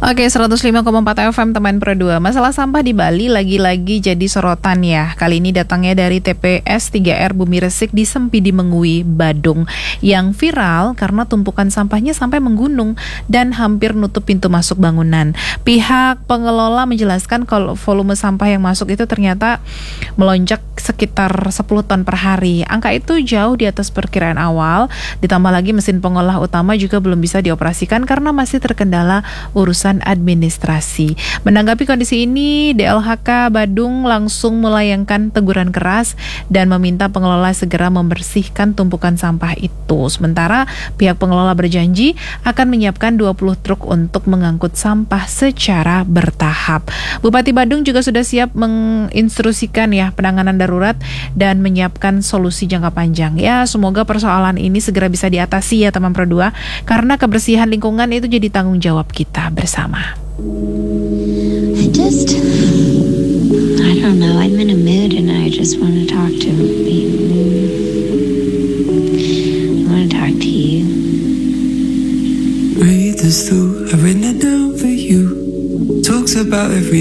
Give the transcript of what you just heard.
Oke, 105,4 FM teman Pro 2. Masalah sampah di Bali lagi-lagi jadi sorotan ya. Kali ini datangnya dari TPS 3R Bumi Resik di Sempidi Mengui, Badung, yang viral karena tumpukan sampahnya sampai menggunung dan hampir nutup pintu masuk bangunan. Pihak pengelola menjelaskan kalau volume sampah yang masuk itu ternyata melonjak sekitar 10 ton per hari. Angka itu jauh di atas perkiraan awal, ditambah lagi mesin pengolah utama juga belum bisa dioperasikan karena masih terkendala urusan administrasi. Menanggapi kondisi ini, DLHK Badung langsung melayangkan teguran keras dan meminta pengelola segera membersihkan tumpukan sampah itu. Sementara pihak pengelola berjanji akan menyiapkan 20 truk untuk mengangkut sampah secara bertahap. Bupati Badung juga sudah siap menginstruksikan ya penanganan darurat dan menyiapkan solusi jangka panjang. Ya, semoga persoalan ini segera bisa diatasi ya teman Pro 2, karena kebersihan lingkungan itu jadi tanggung jawab kita bersama. I don't know, I'm in a mood and I just want to talk to you. I want to talk to you. Read this through, I've written it down for you. Talks about everything.